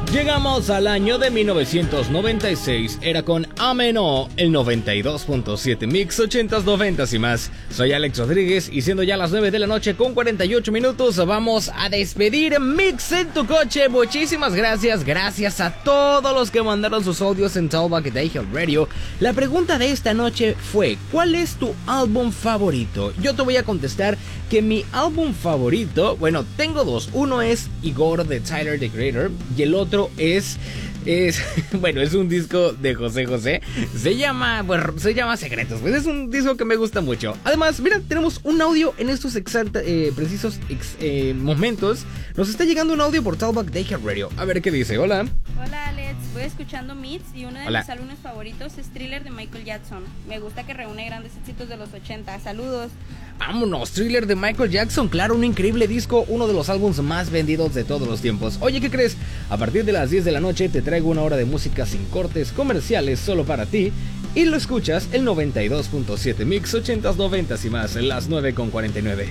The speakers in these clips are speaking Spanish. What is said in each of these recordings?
Llegamos al año de 1996, era con Ameno, el 92.7 Mix, 80s, 90s y más. Soy Alex Rodríguez y siendo ya las 9 de la noche con 48 minutos, vamos a despedir Mix en tu coche. Muchísimas gracias a todos los que mandaron sus audios en Talkback de iHeartRadio. La pregunta de esta noche fue, ¿cuál es tu álbum favorito? Yo te voy a contestar que mi álbum favorito, bueno, tengo dos. Uno es Igor de Tyler, the Creator, y el otro es bueno, es un disco de José José. Se llama Secretos. Pues es un disco que me gusta mucho. Además, mira, tenemos un audio en estos precisos momentos. Nos está llegando un audio por Talkback de iHeartRadio. A ver qué dice. Hola. Hola Alex, voy escuchando Mits y uno de mis álbumes favoritos es Thriller de Michael Jackson. Me gusta que reúne grandes éxitos de los 80. Saludos. Vámonos, Thriller de Michael Jackson. Claro, un increíble disco, uno de los álbumes más vendidos de todos los tiempos. Oye, ¿qué crees? A partir de las 10 de la noche te traigo una hora de música sin cortes comerciales solo para ti. Y lo escuchas el 92.7 Mix, 80s, 90s y más, en las 9:49.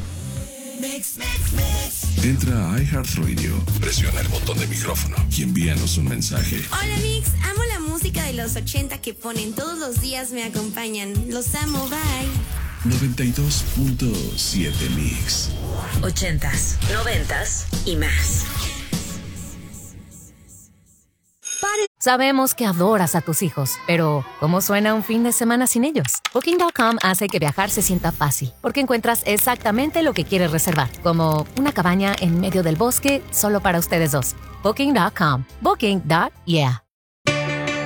Entra a iHeartRadio, presiona el botón de micrófono y envíanos un mensaje. Hola Mix, amo la música de los 80 que ponen todos los días, me acompañan. Los amo, bye. 92.7 Mix. 80s, 90s y más. Sabemos que adoras a tus hijos, pero ¿cómo suena un fin de semana sin ellos? Booking.com hace que viajar se sienta fácil, porque encuentras exactamente lo que quieres reservar, como una cabaña en medio del bosque solo para ustedes dos. Booking.com. Booking.yeah.